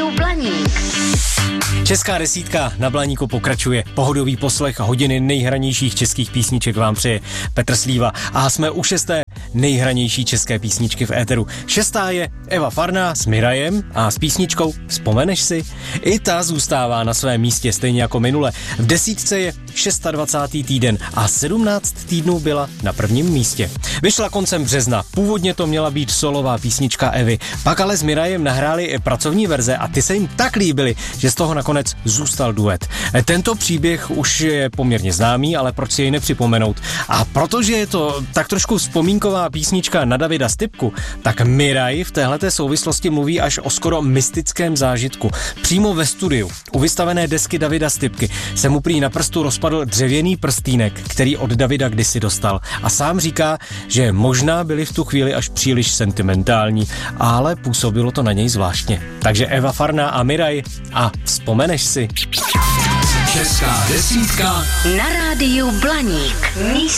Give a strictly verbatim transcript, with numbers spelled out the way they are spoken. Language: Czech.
rádiu Blaník. Česká desítka na Blaníku pokračuje. Pohodový poslech hodiny nejhranějších českých písniček vám přeje Petr Slíva. A jsme u šesté nejhranější české písničky v éteru. Šestá je Eva Farná s Mirajem a s písničkou Vzpomeneš si? I ta zůstává na svém místě, stejně jako minule. V desítce je dvacátý šestý týden a sedmnáct týdnů byla na prvním místě. Vyšla koncem března, původně to měla být solová písnička Evy, pak ale s Mirajem nahráli pracovní verze a ty se jim tak líbily, že z toho nakonec zůstal duet. Tento příběh už je poměrně známý, ale proč si jej nepřipomenout? A protože je to tak trošku vzpomínková písnička na Davida Stypku, tak Miraj v téhleté souvislosti mluví až o skoro mystickém zážitku. Přímo ve studiu u vystavené desky Davida Stypky se mu prý na prstu rozpadl dřevěný prstýnek, který od Davida kdysi dostal. A sám říká, že možná byli v tu chvíli až příliš sentimentální, ale působilo to na něj zvláštně. Takže Eva Farná a Miraj a Vzpomeneš si? Česká desítka na rádiu Blaník. Místo